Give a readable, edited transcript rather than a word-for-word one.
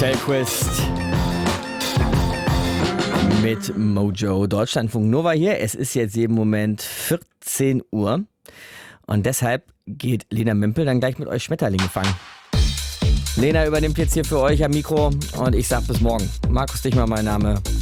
Quest mit Mojo. Deutschlandfunk Nova hier. Es ist jetzt jeden Moment 14 Uhr. Und deshalb geht Lena Mimpel dann gleich mit euch Schmetterlinge fangen. Lena übernimmt jetzt hier für euch am Mikro und ich sag bis morgen. Markus Dichmann mein Name.